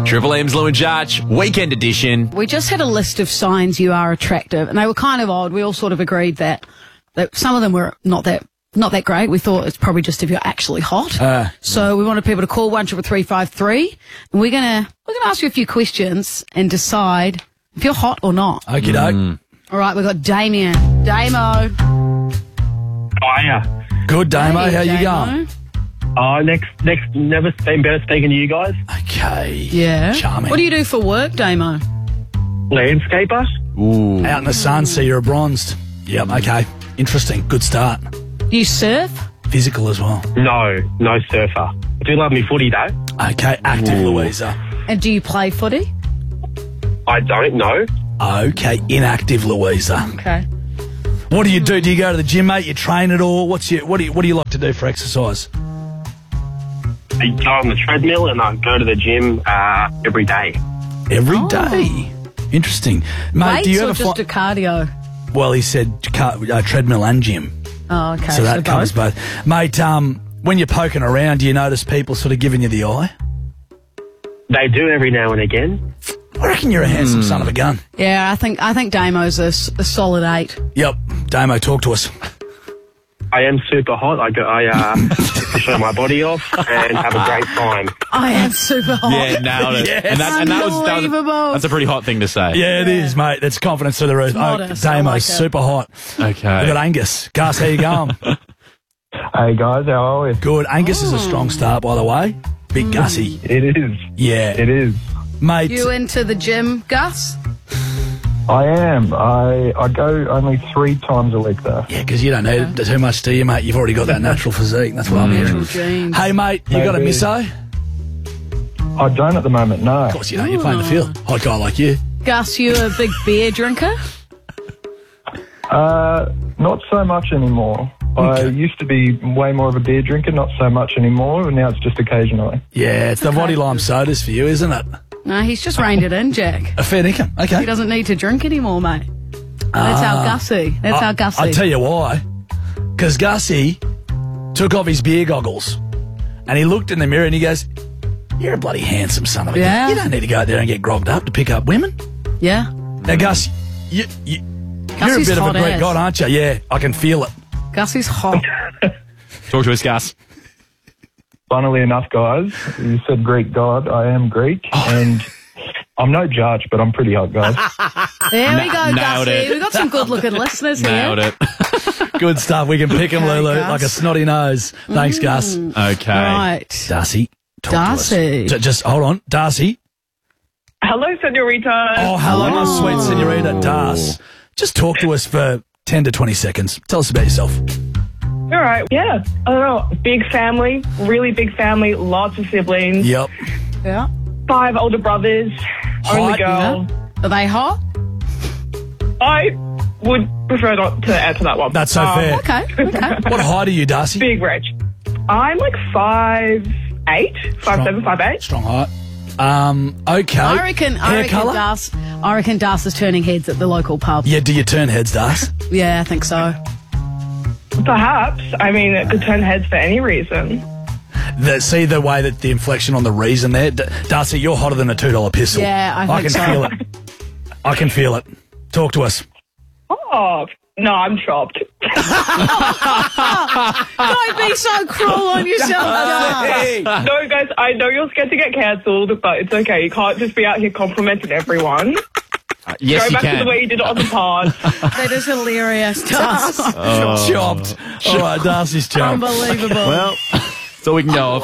Triple M's Lou and Jarch, weekend edition. We just had a list of signs you are attractive, and they were kind of odd. We all sort of agreed that some of them were not that great. We thought it's probably just if you're actually hot. So we wanted people to call 13353, and we're gonna ask you a few questions and decide if you're hot or not. Okie doke. All right, we've got Damien. Damo. Hiya. Good, Damo. Hey, How you Damo. going? Next, never been better speaking to you guys. Okay. Yeah. Charming. What do you do for work, Damo? Landscaper. Ooh. Out in the sun, so you're bronzed. Yep, okay. Interesting. Good start. Do you surf? Physical as well. No surfer. I do love me footy though. Okay, active Louisa. And do you play footy? I don't know. Okay, inactive Louisa. Okay. What do you do? Do you go to the gym, mate? You train at all? What do you like to do for exercise? I go on the treadmill and I go to the gym every day. Every day. Interesting. Mate, Weights do you or ever just a cardio? Well, he said treadmill and gym. Oh, okay. So that covers both. Mate, when you're poking around, do you notice people sort of giving you the eye? They do every now and again. I reckon you're a handsome son of a gun. Yeah, I think Damo's a solid 8. Yep. Damo, talk to us. I am super hot. I show my body off and have a great time. I am super hot. Yeah, nailed it. Yes. And Unbelievable. that's a pretty hot thing to say. Yeah, it is, mate. That's confidence through the roof. Modest. I Damo's like it. super hot. Okay. We've got Angus. Gus, how you going? Hey guys, how are we? Good. Angus is a strong start, by the way. Big Gussie. It is. Yeah. It is. Mate. You into the gym, Gus? I am. I go only 3 times a week though. Yeah, because you don't need too much, do you, mate? You've already got that natural physique. That's what I'm hearing. Jeans. Hey, mate, you got a Maybe. misso? I don't at the moment, no. Of course you don't. You're playing the field. Hot guy like you. Gus, you a big beer drinker? Not so much anymore. I used to be way more of a beer drinker, not so much anymore, and now it's just occasionally. Yeah, it's the body lime sodas for you, isn't it? No, he's just reined it in, Jack. A fair income. He Okay. doesn't need to drink anymore, mate. That's our Gussie. That's our Gussie. I'll tell you why. Because Gussie took off his beer goggles and he looked in the mirror and he goes, "You're a bloody handsome son of a Yeah. gun. You don't need to go out there and get grogged up to pick up women." Yeah. Now, Gus, you're a Gussie's bit of a hot Greek ass. god, aren't you? Yeah, I can feel it. Gussie's hot. Talk to us, Gus. Funnily enough, guys, you said Greek god. I am Greek, and I'm no judge, but I'm pretty hot, guys. There we go, nailed Gussie. it. We've got some good-looking listeners here. Nailed it. Good stuff. We can pick him, Okay, Lulu, Gus. like a snotty nose. Thanks, Gus. Okay. Right. Darcy, talk Darcy. to us. Just hold on. Darcy. Hello, senorita. Oh, hello, my sweet senorita, Darcy. Just talk to us for 10 to 20 seconds. Tell us about yourself. All right. Yeah. I don't know. Big family, really big family, lots of siblings, Yep. Yeah. 5 older brothers, only Hot, girl. Are they hot? I would prefer not to answer that one. That's so fair. Okay. What height are you, Darcy? Big Reg. I'm like 5'8", 5'7", 5'8". Strong height. Okay. I reckon colour? Das is turning heads at the local pub. Yeah, do you turn heads, Darcy? Yeah, I think so. Perhaps. I mean, it could turn heads for any reason. See the way that the inflection on the reason there? Darcy, you're hotter than a $2 pistol. Yeah, I think can so. feel it. I can feel it. Talk to us. Oh, no, I'm chopped. Don't be so cruel on yourself, Das. No, guys, I know you're scared to get cancelled, but it's okay. You can't just be out here complimenting everyone. Yes, Go you back can. to the way you did it on the pod. That is hilarious, Das. Chopped. All right, Darcy's chopped. Unbelievable. Well, so we can go off.